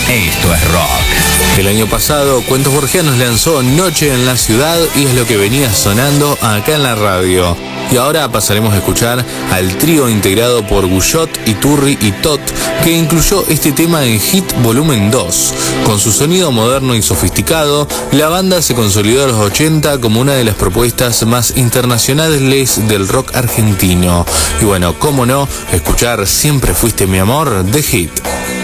Esto es rock. El año pasado, Cuentos Borgianos lanzó Noche en la Ciudad y es lo que venía sonando acá en la radio. Y ahora pasaremos a escuchar al trío integrado por Guyot, Iturri y Tot, que incluyó este tema en Hit Volumen 2. Con su sonido moderno y sofisticado, la banda se consolidó a los 80 como una de las propuestas más internacionales del rock argentino. Y bueno, cómo no, escuchar Siempre Fuiste Mi Amor de Hit.